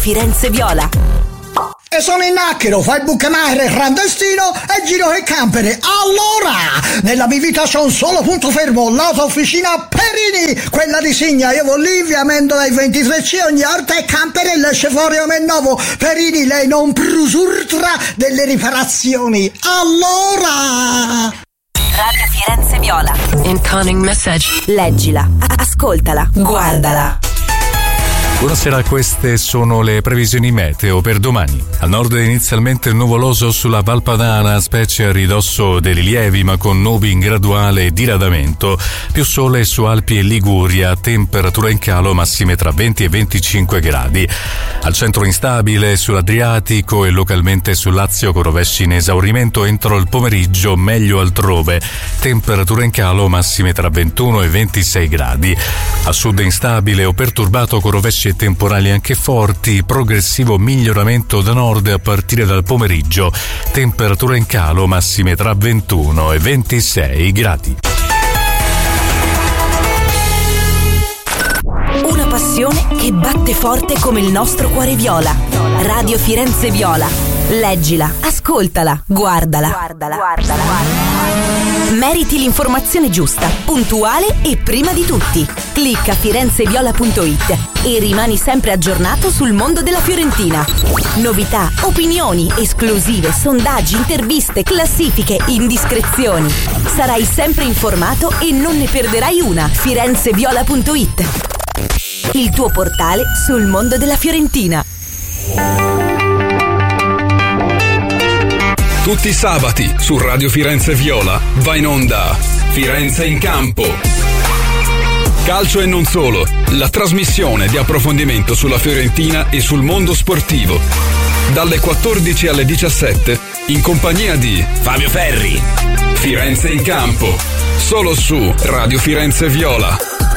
Firenze Viola. E sono in Acchero, fai il bucamare clandestino e giro che campere. Allora, nella mia vita c'è un solo punto fermo, l'auto-officina Perini, quella di Signa. Io vado lì, via Amendola ai 23C, ogni volta è campere e esce fuori a me nuovo. Perini, lei non prusurtra delle riparazioni. Allora... Radio Firenze Viola. Incoming message. Leggila, ascoltala, guardala. Buonasera, queste sono le previsioni meteo per domani. Al nord inizialmente nuvoloso sulla Val Padana, specie a ridosso dei rilievi, ma con nubi in graduale diradamento. Più sole su Alpi e Liguria, temperatura in calo, massime tra 20 e 25 gradi. Al centro instabile sull'Adriatico e localmente sul Lazio con rovesci in esaurimento entro il pomeriggio, meglio altrove. Temperatura in calo, massime tra 21 e 26 gradi. A sud instabile o perturbato con rovesci e temporali anche forti, progressivo miglioramento da nord a partire dal pomeriggio, temperatura in calo, massime tra 21 e 26 gradi. Una passione che batte forte come il nostro cuore viola. Radio Firenze Viola. Leggila, ascoltala, guardala. Meriti l'informazione giusta, puntuale e prima di tutti. Clicca firenzeviola.it e rimani sempre aggiornato sul mondo della Fiorentina. Novità, opinioni, esclusive, sondaggi, interviste, classifiche, indiscrezioni. Sarai sempre informato e non ne perderai una. firenzeviola.it, il tuo portale sul mondo della Fiorentina. Tutti i sabati su Radio Firenze Viola va in onda Firenze in campo. Calcio e non solo, la trasmissione di approfondimento sulla Fiorentina e sul mondo sportivo. Dalle 14 alle 17 in compagnia di Fabio Ferri. Firenze in campo, solo su Radio Firenze Viola.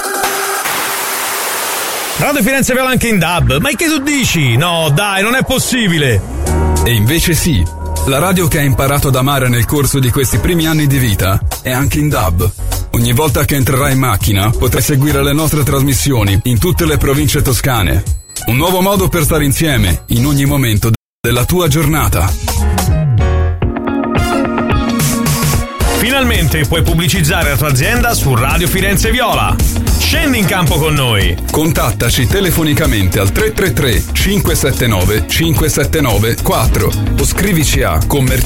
Radio Firenze Viola anche in DAB. Ma che tu dici? No, dai, non è possibile. E invece sì. La radio che hai imparato ad amare nel corso di questi primi anni di vita è anche in DAB. Ogni volta che entrerai in macchina potrai seguire le nostre trasmissioni in tutte le province toscane. Un nuovo modo per stare insieme in ogni momento della tua giornata. Finalmente puoi pubblicizzare la tua azienda su Radio Firenze Viola. Scendi in campo con noi. Contattaci telefonicamente al 333 579 579 4 o scrivici a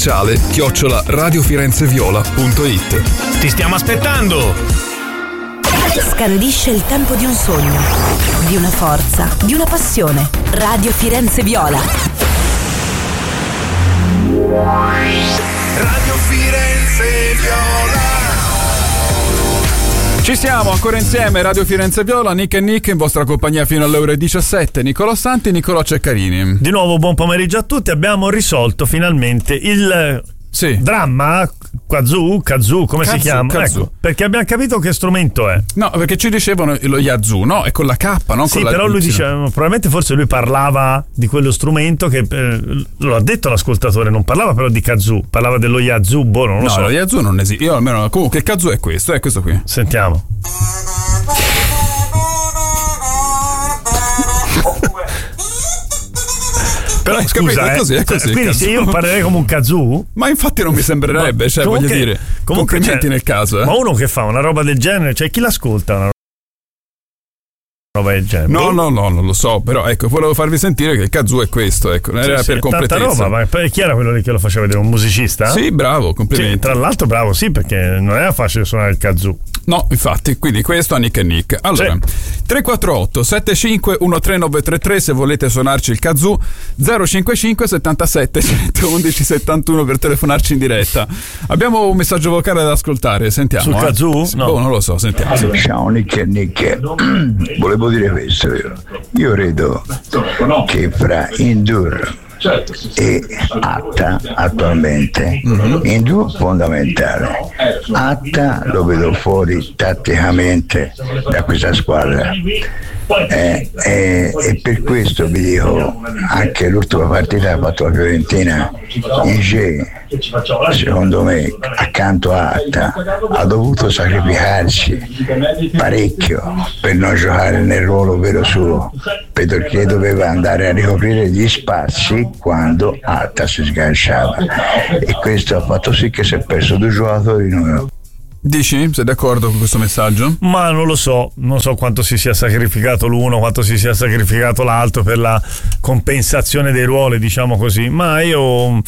commerciale@radiofirenzeviola.it. Ti stiamo aspettando. Scandisce il tempo di un sogno, di una forza, di una passione. Radio Firenze Viola. Radio Firenze Viola. Ci siamo ancora insieme, Radio Firenze Viola, Nick e Nick in vostra compagnia fino alle ore 17. Nicolò Santi, Nicolò Ceccarini. Di nuovo buon pomeriggio a tutti. Abbiamo risolto finalmente il dramma Kazoo, come si chiama? Kazoo. Ecco, perché abbiamo capito che strumento è. No, perché ci dicevano lo Yazoo, no? È con la K, non con la K. Sì, però lui diceva, probabilmente forse lui parlava di quello strumento che lo ha detto l'ascoltatore, non parlava però di Kazoo, parlava dello Yazoo, non lo so. No, lo Yazoo non esiste. Io almeno comunque il Kazoo è questo qui. Sentiamo. Però scusa, è così. Quindi se io parlerei come un kazoo? Ma infatti non mi sembrerebbe, cioè voglio dire, complimenti nel caso. Ma uno che fa una roba del genere, cioè chi l'ascolta una roba del genere? No, non lo so, però ecco, volevo farvi sentire che il kazoo è questo, ecco, era per completezza. Tanta roba, ma chi era quello lì che lo faceva vedere? Un musicista? Sì, bravo, complimenti. Sì, tra l'altro bravo, sì, perché non era facile suonare il kazoo. No, infatti, quindi questo a Nick e Nick. Allora, 348 75 13933 se volete suonarci il kazoo, 055 77 111 71 per telefonarci in diretta. Abbiamo un messaggio vocale da ascoltare, sentiamo. Sul kazoo? No, non lo so, sentiamo. Ciao Nick e Nick. Volevo dire questo, io credo che fra Indur e Atta attualmente Indur fondamentale, Atta lo vedo fuori tatticamente da questa squadra, E per questo vi dico, anche l'ultima partita ha fatto la Fiorentina in G, secondo me accanto a Atta ha dovuto sacrificarsi parecchio per non giocare nel ruolo vero suo, perché doveva andare a ricoprire gli spazi quando Atta si sganciava, e questo ha fatto sì che si è perso 2 giocatori nuovi. Dici? Sei d'accordo con questo messaggio? Ma non so quanto si sia sacrificato l'uno, quanto si sia sacrificato l'altro per la compensazione dei ruoli, diciamo così. Ma io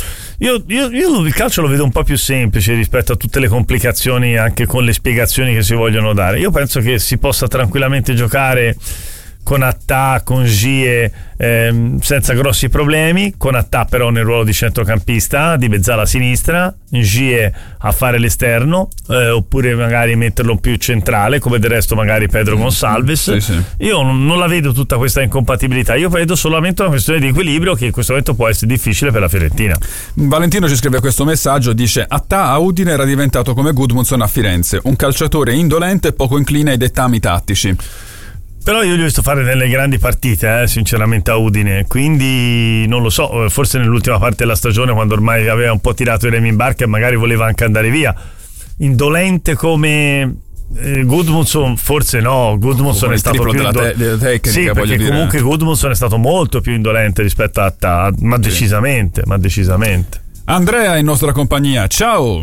il calcio lo vedo un po' più semplice rispetto a tutte le complicazioni, anche con le spiegazioni che si vogliono dare. Io penso che si possa tranquillamente giocare con Attà, con Gie, senza grossi problemi, con Attà però nel ruolo di centrocampista, di mezzala a sinistra, Gie a fare l'esterno, oppure magari metterlo più centrale, come del resto magari Pedro Gonçalves. Sì. Io non la vedo tutta questa incompatibilità, io vedo solamente una questione di equilibrio che in questo momento può essere difficile per la Fiorentina. Valentino ci scrive questo messaggio, dice: Attà a Udine era diventato come Gudmundsson a Firenze, un calciatore indolente e poco incline ai dettami tattici. Però io li ho visto fare delle grandi partite, sinceramente, a Udine, quindi non lo so, forse nell'ultima parte della stagione, quando ormai aveva un po' tirato i remi in barca e magari voleva anche andare via. Indolente come Gudmundsson, forse no. Gudmundsson è stato più della tecnica, sì, perché comunque Gudmundsson è stato molto più indolente rispetto a Attà, ma decisamente. Andrea è in nostra compagnia, ciao.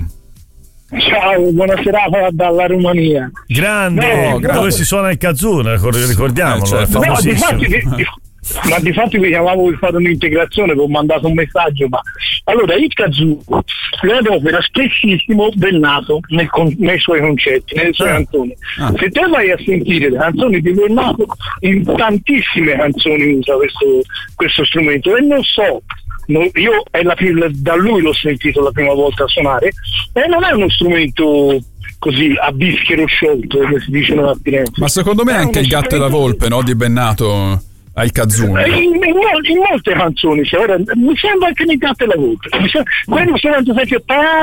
Ciao, buonasera dalla Romania. Grande, dove si suona il kazoo, ricordiamolo, certo. è famosissimo. Ma di fatto vi chiamavo per fare un'integrazione, vi ho mandato un messaggio, ma allora il kazoo l'opera spessissimo del nato nei suoi concetti, nelle sue canzoni. Se te vai a sentire le canzoni di Bennato, in tantissime canzoni usa questo strumento, e non so, io da lui l'ho sentito la prima volta suonare, e non è uno strumento così a bischero sciolto, come si dice a Firenze. Ma secondo me anche il gatto e la volpe, no, di Bennato al kazoo. In molte canzoni mi sembra anche nel gatto e la volpe, quello sembra sempre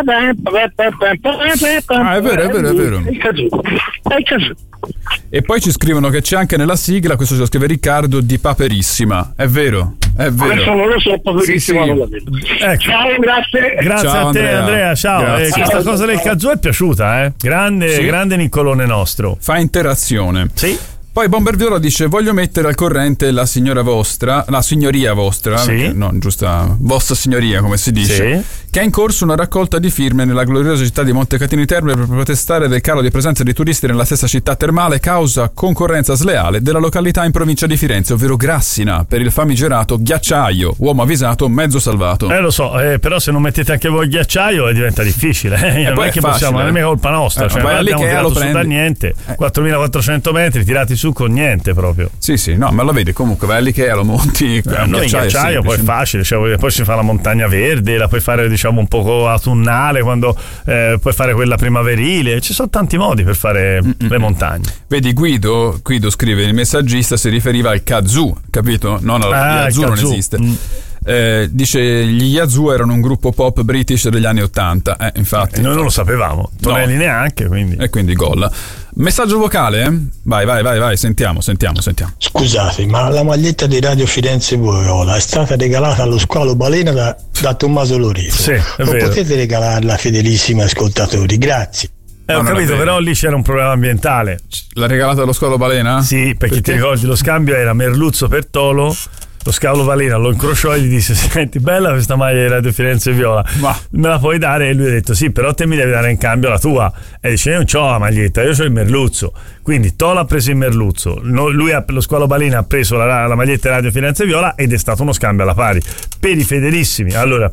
è vero. È il kazoo. E poi ci scrivono che c'è anche nella sigla, questo ce lo scrive Riccardo, di Paperissima. È vero. Adesso non lo so, Paperissima sì. Non la vedo. Ecco. Ciao, grazie Ciao a te, Andrea, ciao. Questa cosa del kazoo è piaciuta, grande Niccolone nostro. Fa interazione. Sì. Poi Bomber Viola dice: voglio mettere al corrente la signoria vostra, sì. Non giusta, vostra signoria come si dice, sì. Che è in corso una raccolta di firme nella gloriosa città di Montecatini Terme per protestare del calo di presenza di turisti nella stessa città termale causa concorrenza sleale della località in provincia di Firenze, ovvero Grassina, per il famigerato ghiacciaio, uomo avvisato mezzo salvato. Lo so, però se non mettete anche voi il ghiacciaio diventa difficile, non è che possiamo, non è mica colpa nostra, cioè non abbiamo tirato su da niente, 4.400 metri tirati su con niente proprio. Sì, no, ma lo vedi, comunque vai all'Ikea, lo monti, il ghiacciaio poi è facile, cioè, poi si fa la montagna verde, la puoi fare diciamo un poco autunnale, quando puoi fare quella primaverile, ci sono tanti modi per fare le montagne. Vedi, Guido scrive: il messaggista si riferiva al kazoo, capito? Non al kazoo, non esiste. Dice gli Yazoo erano un gruppo pop british degli anni 80, infatti noi non lo sapevamo, Tonelli neanche, quindi. E quindi gol. Messaggio vocale? Vai, sentiamo. Scusate, ma la maglietta di Radio Firenze Viola è stata regalata allo Squalo Balena da Tommaso Loreto. Sì, è vero. Potete regalarla, fedelissimi ascoltatori, grazie. Ho capito, però lì c'era un problema ambientale. L'ha regalata allo Squalo Balena? Sì, perché ti ricordi, lo scambio era Merluzzo per Tolo. Lo Scalo Valena lo incrociò e gli disse: senti, bella questa maglia di Radio Firenze Viola, ma me la puoi dare? E lui ha detto: sì, però te mi devi dare in cambio la tua. E dice: io non c'ho la maglietta, io c'ho il merluzzo. Quindi Tola ha preso il merluzzo, lo Squalo Balena ha preso la maglietta di Radio Firenze Viola, ed è stato uno scambio alla pari. Per i fedelissimi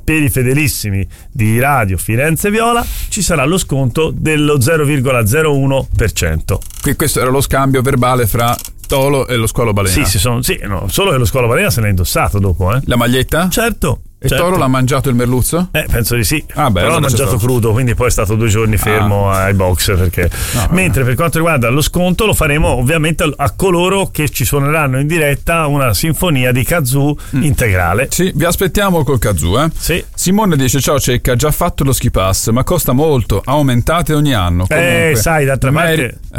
di Radio Firenze Viola ci sarà lo sconto dello 0,01%. Qui questo era lo scambio verbale fra Tolo e lo Squalo Balena. Solo che lo Squalo Balena se l'ha indossato dopo, La maglietta? Certo. E Toro l'ha mangiato il merluzzo? Penso di sì. Però l'ha mangiato crudo, quindi poi è stato 2 giorni fermo ai box, perché mentre per quanto riguarda lo sconto lo faremo ovviamente a coloro che ci suoneranno in diretta una sinfonia di kazoo integrale. Sì, vi aspettiamo col kazoo, Sì. Simone dice: ciao Cecca, già fatto lo ski pass, ma costa molto, aumentate ogni anno. Comunque, sai, d'altra parte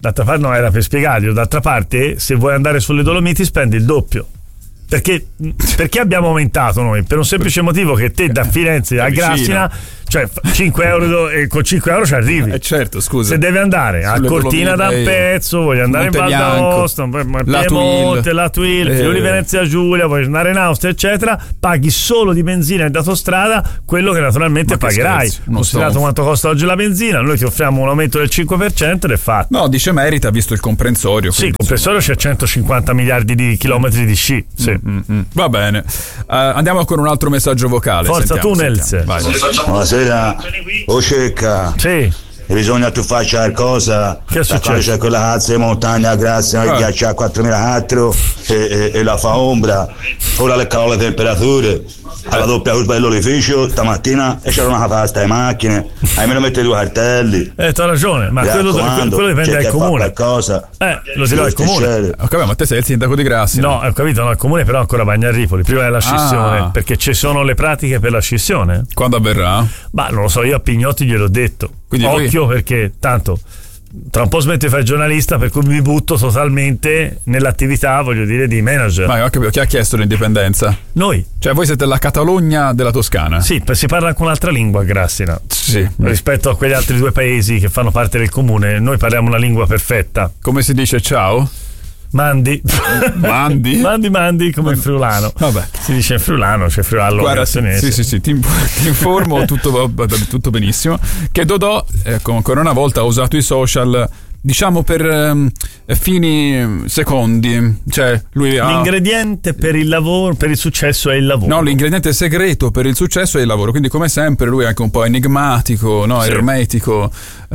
d'altra parte no, era per spiegarglielo, d'altra parte se vuoi andare sulle Dolomiti spendi il doppio. Perché abbiamo aumentato noi? Per un semplice motivo che te da Firenze a Grassina, cioè 5 euro e con 5 euro ci arrivi. Certo, scusa. Se devi andare a Cortina da un pezzo, vuoi andare in Val d'Aosta, Piemonte, la Tuil, Friuli Venezia Giulia, vuoi andare in Austria, eccetera, paghi solo di benzina e d'autostrada quello che naturalmente pagherai. Considerato quanto costa oggi la benzina, noi ti offriamo un aumento del 5% ed è fatto. No, dice merita visto il comprensorio. Sì, il comprensorio c'è 150 miliardi di chilometri di sci. Sì. Va bene, andiamo con un altro messaggio vocale. Forza Tunnels. Buonasera, Cecca. Sì. Bisogna tu faccia qualcosa. Che è successo? C'è quella cazzo di montagna grazie al ghiaccio a 4004 e la fa ombra. Ora le calo le temperature. Alla doppia curva dell'orificio stamattina e c'era una pasta di macchine. Almeno mette 2 cartelli. T'ho ragione, ma quello dipende dal comune. Lo si dà al comune. Ho capito, ma te sei il sindaco di Grassina. No, ho capito, no, il comune però ancora Bagnarripoli, prima della scissione, perché ci sono le pratiche per la scissione. Quando avverrà? Ma non lo so, io a Pignotti gliel'ho detto. Quindi occhio perché tanto tra un po' smetto di fare giornalista, per cui mi butto totalmente nell'attività, voglio dire, di manager. Ma ho capito, chi ha chiesto l'indipendenza? Noi. Cioè voi siete la Catalogna della Toscana? Sì, si parla anche un'altra lingua a Grassina. Sì. Rispetto a quegli altri 2 paesi che fanno parte del comune, noi parliamo una lingua perfetta. Come si dice ciao? Mandi come in friulano. Vabbè. Si dice in friulano, c'è friulano. Guarda, sì, ti informo tutto benissimo. Che Dodò, ancora una volta, ha usato i social, diciamo, per fini secondi. Cioè lui l'ingrediente per il lavoro, per il successo è il lavoro. No, l'ingrediente segreto per il successo è il lavoro. Quindi, come sempre, lui è anche un po' enigmatico, no? Ermetico.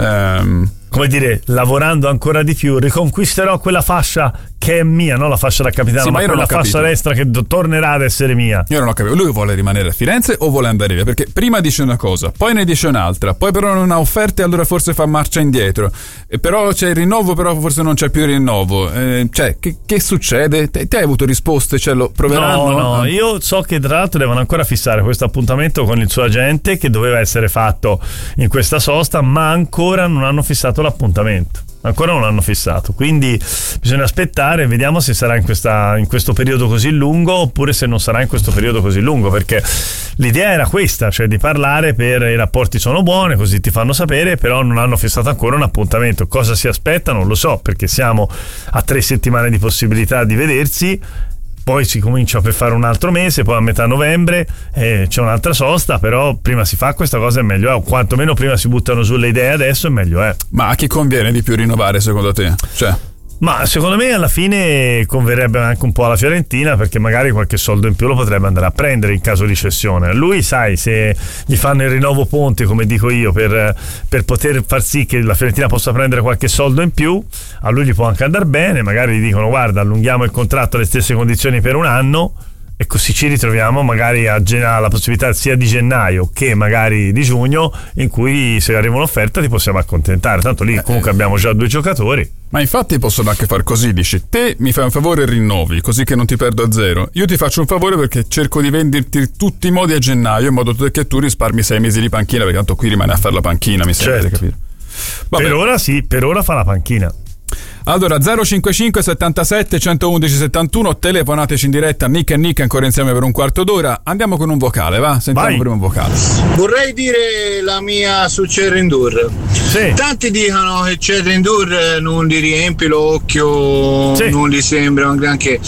Come dire, lavorando ancora di più, riconquisterò quella fascia che è mia, non la fascia da capitano, ma quella fascia destra che tornerà ad essere mia. Io non ho capito, lui vuole rimanere a Firenze o vuole andare via? Perché prima dice una cosa, poi ne dice un'altra, poi però non ha offerte e allora forse fa marcia indietro, e però c'è il rinnovo, però forse non c'è più il rinnovo. Cioè, che succede? Te hai avuto risposte? Cioè, lo proveranno? No, io so che tra l'altro devono ancora fissare questo appuntamento con il suo agente che doveva essere fatto in questa sosta, ma ancora non hanno fissato l'appuntamento. Ancora non l'hanno fissato, quindi bisogna aspettare e vediamo se sarà in questo periodo così lungo oppure se non sarà in questo periodo così lungo, perché l'idea era questa, cioè di parlare per i rapporti sono buoni, così ti fanno sapere, però non hanno fissato ancora un appuntamento. Cosa si aspetta non lo so, perché siamo a 3 settimane di possibilità di vedersi. Poi si comincia per fare un altro mese, poi a metà novembre c'è un'altra sosta, però prima si fa questa cosa e meglio è, o quantomeno prima si buttano su le idee adesso e meglio è. Ma a chi conviene di più rinnovare secondo te? Cioè, ma secondo me alla fine converrebbe anche un po' alla Fiorentina, perché magari qualche soldo in più lo potrebbe andare a prendere in caso di cessione. Lui, sai, se gli fanno il rinnovo ponte, come dico io, per poter far sì che la Fiorentina possa prendere qualche soldo in più, a lui gli può anche andare bene. Magari gli dicono guarda, allunghiamo il contratto alle stesse condizioni per un anno e così ci ritroviamo magari alla possibilità sia di gennaio che magari di giugno, in cui se arriva un'offerta ti possiamo accontentare, tanto lì comunque abbiamo già 2 giocatori. Ma infatti possono anche far così, dici, te mi fai un favore e rinnovi, così che non ti perdo a zero. Io ti faccio un favore perché cerco di venderti tutti i modi a gennaio, in modo che tu risparmi 6 mesi di panchina, perché tanto qui rimane a fare la panchina, mi sembra di capire. Vabbè. Per ora sì, per ora fa la panchina. Allora 055 77 111 71, telefonateci in diretta. Nick e Nick ancora insieme per un quarto d'ora. Andiamo con un vocale, va? Sentiamo prima un vocale. Vorrei dire la mia su Cerrindur. Sì. Tanti dicono che Cerrindur non gli riempie l'occhio, sì, non gli sembra un granché,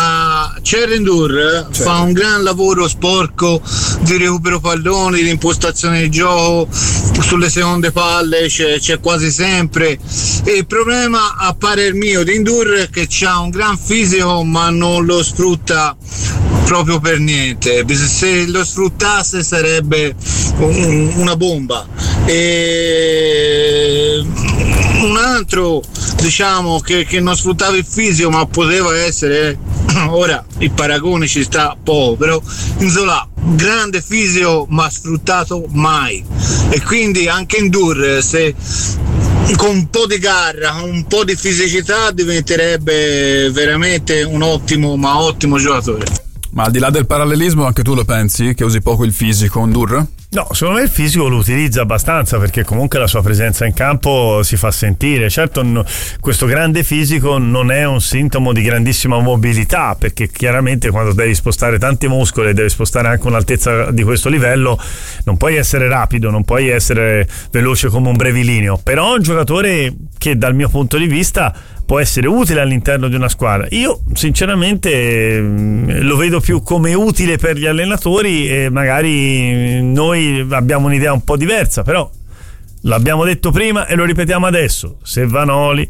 ma Cerrindur fa un gran lavoro sporco di recupero palloni, di impostazione di gioco, sulle seconde palle c'è quasi sempre. E il problema a parer mio di Indur che c'ha un gran fisico ma non lo sfrutta proprio per niente. Se lo sfruttasse sarebbe una bomba. E un altro, diciamo, che non sfruttava il fisico ma poteva essere, ora il paragone ci sta poco, però Nzola, grande fisico ma sfruttato mai, e quindi anche Indur, se con un po' di garra, con un po' di fisicità, diventerebbe veramente un ottimo giocatore. Ma al di là del parallelismo, anche tu lo pensi che usi poco il fisico, Ndur? No, secondo me il fisico lo utilizza abbastanza, perché comunque la sua presenza in campo si fa sentire. Certo, questo grande fisico non è un sintomo di grandissima mobilità, perché chiaramente quando devi spostare tanti muscoli e devi spostare anche un'altezza di questo livello, non puoi essere rapido, non puoi essere veloce come un brevilineo. Però è un giocatore che dal mio punto di vista può essere utile all'interno di una squadra. Io sinceramente lo vedo più come utile per gli allenatori, e magari noi abbiamo un'idea un po' diversa, però l'abbiamo detto prima e lo ripetiamo adesso: se Vanoli,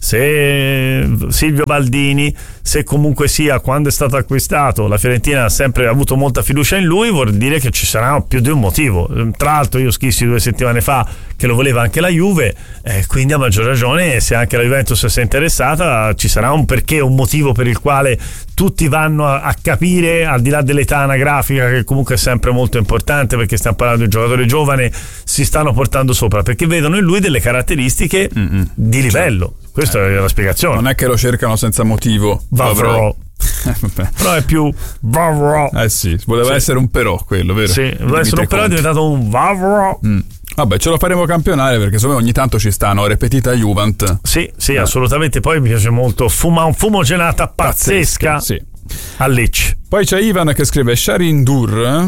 se Silvio Baldini, se comunque sia, quando è stato acquistato, la Fiorentina ha sempre avuto molta fiducia in lui, vuol dire che ci sarà più di un motivo. Tra l'altro io scrissi 2 settimane fa che lo voleva anche la Juve, quindi a maggior ragione, se anche la Juventus si è interessata, ci sarà un perché, un motivo per il quale tutti vanno a capire, al di là dell'età anagrafica, che comunque è sempre molto importante, perché stiamo parlando di un giocatore giovane, si stanno portando sopra perché vedono in lui delle caratteristiche di livello. Questa è la spiegazione. Non è che lo cercano senza motivo. Però è più Vavro. Sì, voleva essere un però quello, vero? Sì, voleva essere un però, è diventato un Vavro. Vabbè, ce lo faremo campionare, perché insomma ogni tanto ci stanno repetita Juvent. Sì, assolutamente. Poi mi piace molto, fuma un fumogenata pazzesca. Sì. A Lecce. Poi c'è Ivan che scrive: Sharindur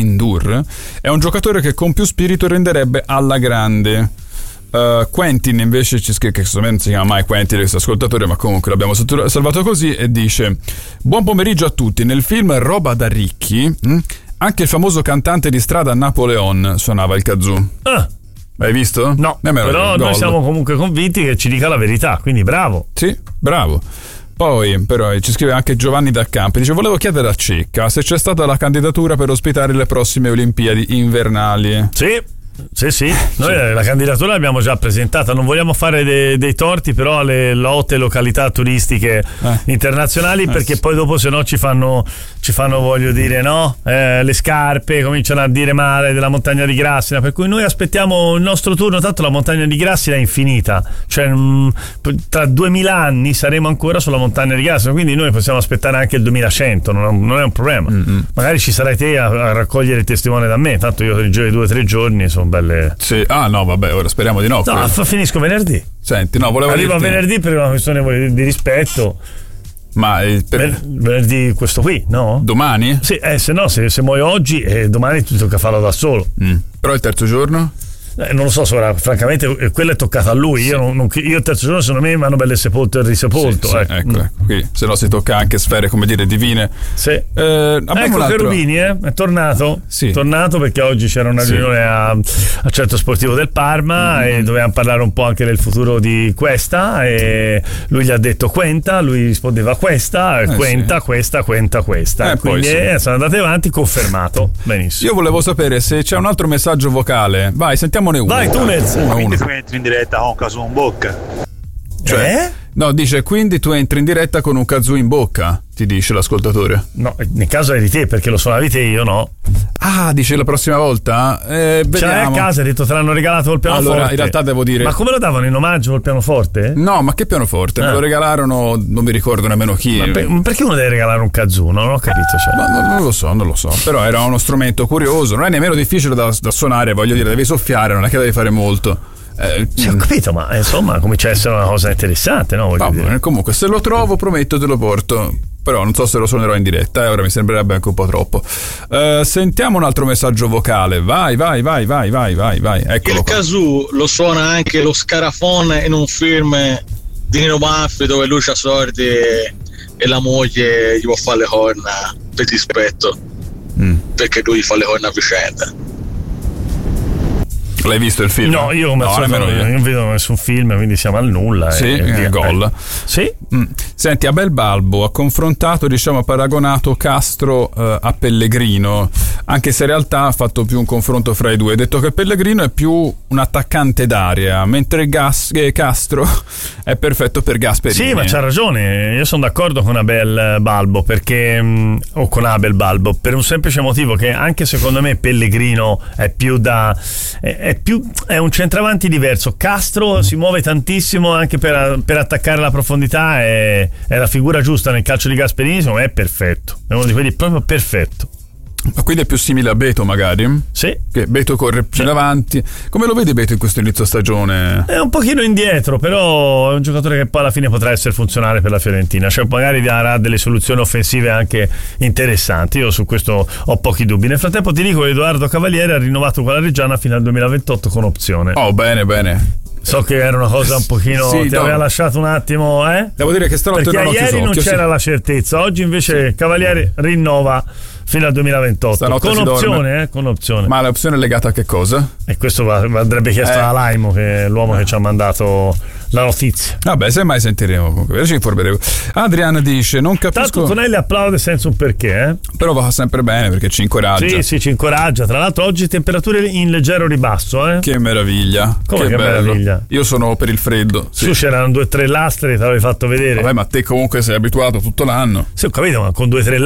è un giocatore che con più spirito renderebbe alla grande. Quentin invece ci scrive, che secondo me non si chiama mai Quentin questo ascoltatore, ma comunque l'abbiamo salvato così, e dice: buon pomeriggio a tutti. Nel film Roba da ricchi anche il famoso cantante di strada Napoleon suonava il kazoo. Hai visto? No, però noi siamo comunque convinti che ci dica la verità, quindi bravo. Sì, bravo. Poi però ci scrive anche Giovanni da Campi, dice: volevo chiedere a Cecca se c'è stata la candidatura per ospitare le prossime Olimpiadi invernali. Sì, noi la candidatura l'abbiamo già presentata, non vogliamo fare dei torti però alle lotte località turistiche internazionali, perché poi dopo se no ci fanno voglio dire le scarpe, cominciano a dire male della montagna di Grassina, per cui noi aspettiamo il nostro turno, tanto la montagna di Grassina è infinita, cioè tra 2000 anni saremo ancora sulla montagna di Grassina, quindi noi possiamo aspettare anche il 2100, non è un problema. Magari ci sarai te a raccogliere il testimone da me, tanto io i 2 o 3 giorni sono belle. Sì, no, vabbè, ora speriamo di no. No, finisco venerdì. Senti, no, volevo arrivo venerdì per una questione di rispetto. Ma venerdì questo qui, no? Domani? Sì, se no, se muoio oggi, domani ti tocca farlo da solo. Però il terzo giorno? Non lo so, francamente quella è toccata a lui. Io il terzo giorno secondo me mi hanno belle sepolto e risepolto. Sì, ecco. Qui, se no si tocca anche sfere, come dire, divine. Sì. Ecco Cherubini è tornato. Sì. Tornato perché oggi c'era una riunione a Centro Sportivo del Parma e dovevamo parlare un po' anche del futuro di Questa, e lui gli ha detto Quenta, lui rispondeva Questa, Quenta. Quindi sono andate avanti, confermato. Benissimo. Io volevo sapere se c'è un altro messaggio vocale. Vai, sentiamone uno. Vai, Tunez. Quindi tu entri in diretta con un kazoo in bocca. Cioè? No, dice: quindi tu entri in diretta con un kazoo in bocca, ti dice l'ascoltatore. No, nel caso è di te, perché lo suonavi te, io no. Dice la prossima volta? Vediamo. Ce l'hai a casa, hai detto te l'hanno regalato col pianoforte. Allora, in realtà devo dire. Ma come lo davano in omaggio col pianoforte? No, ma che pianoforte? Me lo regalarono, non mi ricordo nemmeno chi. Ma perché uno deve regalare un kazoo? Non ho capito. Non lo so. Però era uno strumento curioso, non è nemmeno difficile da suonare, voglio dire, devi soffiare, non è che devi fare molto. Sì, ho capito, ma insomma comincia a essere una cosa interessante, no? Comunque, se lo trovo, prometto te lo porto. Però non so se lo suonerò in diretta, ora mi sembrerebbe anche un po' troppo. Sentiamo un altro messaggio vocale. Vai. Eccolo. Il kazoo lo suona anche lo Scarafone in un film di Nino Banfi dove lui c'ha sordi e la moglie gli può fare le corna per dispetto, perché lui gli fa le corna a vicenda. L'hai visto il film? No, io non vedo nessun film, quindi siamo al nulla. Sì, gol. Sì. Senti, Abel Balbo ha confrontato, ha paragonato Castro a Pellegrino, anche se in realtà ha fatto più un confronto fra i due. Ha detto che Pellegrino è più un attaccante d'area, mentre Castro è perfetto per Gasperini. Sì, ma c'ha ragione. Io sono d'accordo con Abel Balbo, perché o con Abel Balbo, per un semplice motivo, che anche secondo me Pellegrino è più è un centravanti diverso. Castro si muove tantissimo anche per attaccare la profondità, è la figura giusta nel calcio di Gasperini, secondo me è perfetto, è uno di quelli proprio perfetto. Ma quindi è più simile a Beto magari? Sì. Che Beto corre più in avanti. Come lo vedi Beto in questo inizio stagione? È un pochino indietro, però è un giocatore che poi alla fine potrà essere funzionale per la Fiorentina, cioè magari darà delle soluzioni offensive anche interessanti. Io su questo ho pochi dubbi. Nel frattempo ti dico che Edoardo Cavaliere ha rinnovato con la Reggiana fino al 2028 con opzione. Oh, bene. So che era una cosa un pochino ti aveva lasciato un attimo, Devo dire che stanotte perché ieri non c'era la certezza, oggi invece Cavaliere rinnova fino al 2028 stanotte con opzione, con opzione. Ma l'opzione è legata a che cosa? E questo andrebbe chiesto a Laimo, che è l'uomo che ci ha mandato la notizia. Vabbè, semmai sentiremo, comunque ci informeremo. Adriana dice: non capisco. Tanto Tonelli applaude senza un perché, però va sempre bene perché ci incoraggia. Sì, ci incoraggia. Tra l'altro oggi temperature in leggero ribasso, Che meraviglia. Come che meraviglia. Io sono per il freddo. Sì. C'erano 2 o 3 lastre, te l'avevi fatto vedere. Vabbè, ma te comunque sei abituato tutto l'anno. Sì, ho capito, ma con 2 o 3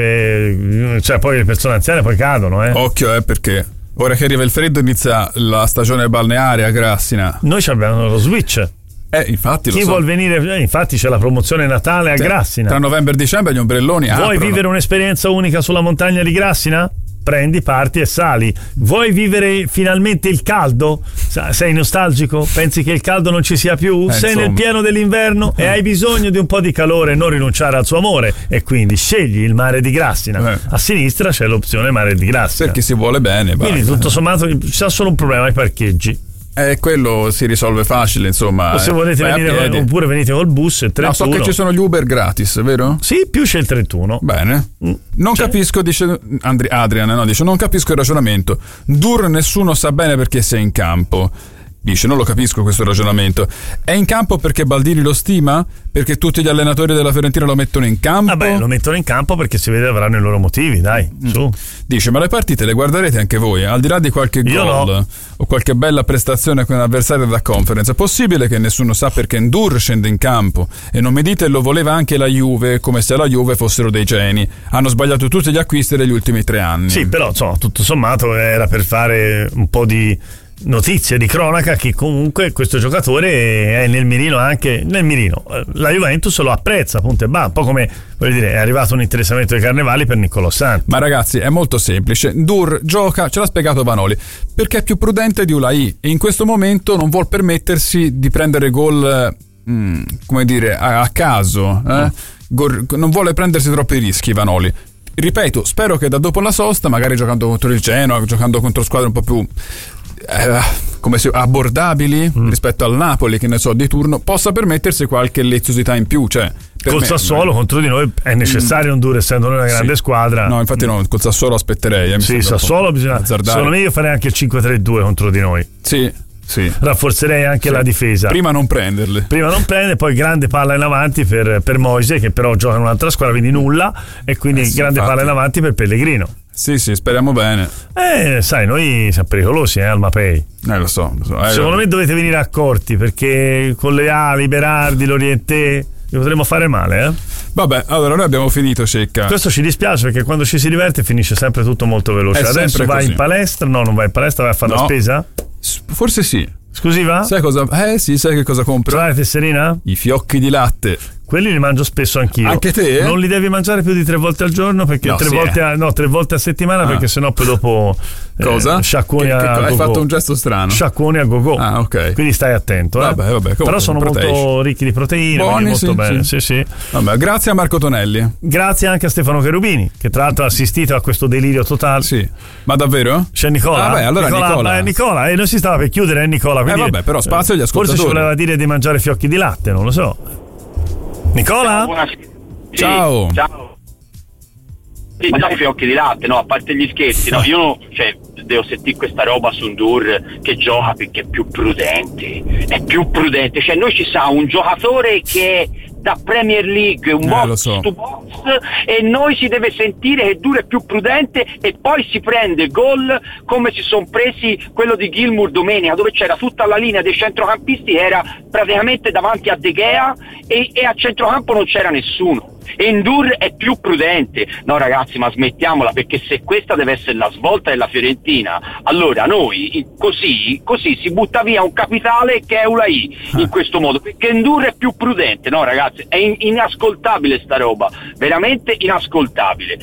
lastre, cioè poi le persone anziane poi cadono, Occhio, perché ora che arriva il freddo inizia la stagione balneare a Grassina. Noi abbiamo lo switch. Infatti chi vuol venire, infatti c'è la promozione Natale a Grassina. Tra novembre e dicembre gli ombrelloni Vuoi aprono. vivere un'esperienza unica sulla montagna di Grassina? Prendi, parti e sali. Vuoi vivere finalmente il caldo? Sei nostalgico? Pensi che il caldo non ci sia più? Sei nel pieno dell'inverno e hai bisogno di un po' di calore e non rinunciare al suo amore, e quindi scegli il mare di Grassina. A sinistra c'è l'opzione mare di Grassina, perché si vuole bene. Quindi tutto sommato c'è solo un problema: i parcheggi. Quello si risolve facile, insomma. O se volete venire, oppure venite col bus, il 31. No, so che ci sono gli Uber gratis, vero? Sì, più c'è il 31. Bene. Non capisco, dice Adrian, dice: non capisco il ragionamento. Dur nessuno sa bene perché sei in campo. Dice: non lo capisco questo ragionamento. È in campo perché Baldini lo stima? Perché tutti gli allenatori della Fiorentina lo mettono in campo? Vabbè, lo mettono in campo perché si vede avranno i loro motivi, dai, su. Dice: ma le partite le guarderete anche voi? Al di là di qualche gol o qualche bella prestazione con un avversario da conference, è possibile che nessuno sa perché Ndur scende in campo? E non mi dite lo voleva anche la Juve, come se la Juve fossero dei geni. Hanno sbagliato tutti gli acquisti degli ultimi 3 anni. Sì, però insomma, tutto sommato era per fare un po' di notizie di cronaca che comunque questo giocatore è nel mirino, anche nel mirino la Juventus lo apprezza, punto e un po' come, voglio dire, è arrivato un interessamento dei Carnevali per Niccolò Santi. Ma ragazzi, è molto semplice. Ndur gioca, ce l'ha spiegato Vanoli, perché è più prudente di Ulai e in questo momento non vuol permettersi di prendere gol come dire a caso, non vuole prendersi troppi rischi Vanoli. Ripeto, spero che da dopo la sosta, magari giocando contro il Genoa, giocando contro squadre un po' più come se abbordabili rispetto al Napoli, che ne so, di turno, possa permettersi qualche leziosità in più. Cioè, col Sassuolo contro di noi è necessario un duro, essendo noi una grande squadra. No, infatti no, col Sassuolo aspetterei. Sì, Sassuolo bisogna azzardare. Secondo me io farei anche il 5-3-2 contro di noi. Sì. Rafforzerei anche la difesa. Prima non prenderle. Poi grande palla in avanti per Moise, che però gioca in un'altra squadra, quindi nulla, e quindi grande palla in avanti per Pellegrino. Sì, speriamo bene. Sai, noi siamo pericolosi, Almapei. Lo so. Secondo me dovete venire accorti, perché con le ali, Berardi, Lorientè li potremmo fare male, Vabbè, allora noi abbiamo finito, Cecca. Questo ci dispiace perché quando ci si diverte finisce sempre tutto molto veloce. Adesso vai in palestra? No, non vai in palestra, vai a fare la spesa? Forse sì. Scusi, va? Sai cosa? Sì, sai che cosa compro? La tesserina? I fiocchi di latte. Quelli li mangio spesso anch'io. Anche te? Non li devi mangiare più di 3 volte al giorno, perché 3 volte a settimana, perché sennò poi dopo cosa? Sciacquoni a hai go-go. Fatto un gesto strano. Sciacquoni a go-go. Ok. Quindi stai attento. Vabbè, però sono molto ricchi di proteine, buoni, molto bene. Sì. Vabbè, grazie a Marco Tonelli. Grazie anche a Stefano Cherubini, che tra l'altro ha assistito a questo delirio totale. Sì. Ma davvero? C'è Nicola. Vabbè, allora Nicola. E non si stava per chiudere, Nicola. Quindi, vabbè, però spazio agli ascoltatori. Forse ci voleva dire di mangiare fiocchi di latte, non lo so. Nicola? Ciao. Sì, ma fiocchi di latte, no, a parte gli scherzi, no, io devo sentire questa roba su Ndur che gioca perché è più prudente, cioè noi ci sa un giocatore che da Premier League, un box to box, e noi si deve sentire che Ndur è più prudente e poi si prende gol come si sono presi quello di Gilmour domenica, dove c'era tutta la linea dei centrocampisti, era praticamente davanti a De Gea e a centrocampo non c'era nessuno. E Ndur è più prudente. No ragazzi, ma smettiamola, perché se questa deve essere la svolta della Fiorentina, allora noi così si butta via un capitale che è Ulai in questo modo, perché Ndur è più prudente. No ragazzi, è inascoltabile sta roba, veramente inascoltabile.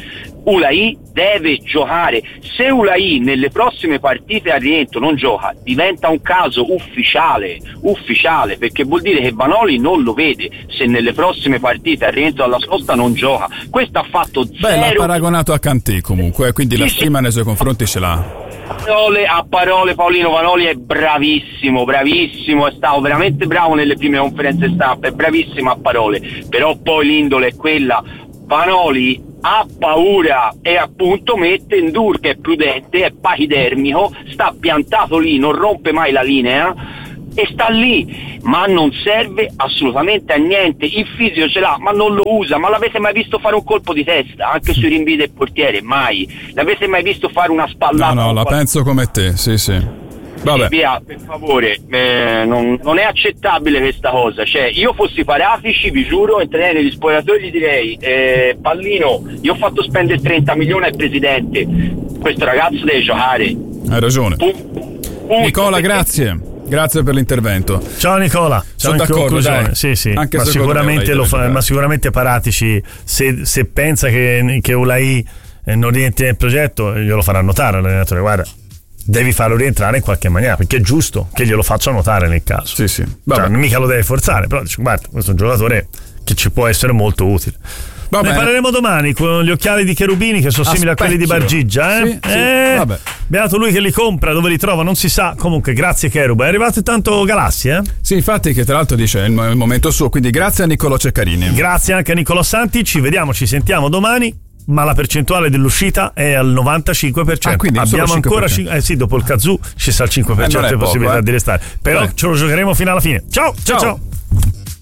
Ulai deve giocare. Se Ulai nelle prossime partite a rientro non gioca, diventa un caso ufficiale, perché vuol dire che Vanoli non lo vede se nelle prossime partite a rientro dalla sosta non gioca. Questo ha fatto zero. L'ha paragonato a Kanté comunque, quindi la stima nei suoi confronti ce l'ha. A parole Paolino Vanoli è bravissimo, è stato veramente bravo nelle prime conferenze stampa, è bravissimo a parole, però poi l'indole è quella. Vanoli ha paura e appunto mette Ndour, che è prudente, è pachidermico, sta piantato lì, non rompe mai la linea e sta lì, ma non serve assolutamente a niente. Il fisio ce l'ha ma non lo usa. Ma l'avete mai visto fare un colpo di testa anche sui rinvii del portiere? Mai. L'avete mai visto fare una spallata? No, la penso come te, sì. Vabbè. Via, per favore, non è accettabile questa cosa. Cioè, io fossi Paratici, vi giuro, entrerei negli spogliatoi e gli direi: Pallino, io ho fatto spendere 30 milioni al presidente, questo ragazzo deve giocare. Hai ragione. Nicola, grazie per l'intervento. Ciao Nicola. Sono d'accordo, dai. Sì. Anche ma sicuramente lo fa, ma sicuramente Paratici, se pensa che Ulai non rientri nel progetto, glielo farà notare all'allenatore. Guarda, devi farlo rientrare in qualche maniera, perché è giusto che glielo faccia notare nel caso. Sì. Cioè, mica lo deve forzare, però dice: guarda, questo è un giocatore che ci può essere molto utile. Ne parleremo domani con gli occhiali di Cherubini, che sono simili a quelli di Bargigia. Sì. Beato lui che li compra, dove li trova non si sa. Comunque grazie Cherub, è arrivato tanto Galassi, Sì, infatti, che tra l'altro dice è il momento suo, quindi grazie a Niccolò Ceccarini. Grazie anche a Niccolò Santi, ci sentiamo domani, ma la percentuale dell'uscita è al 95%. Quindi abbiamo ancora dopo il Kazoo ci sta il 5% di possibilità di restare, però ce lo giocheremo fino alla fine. Ciao.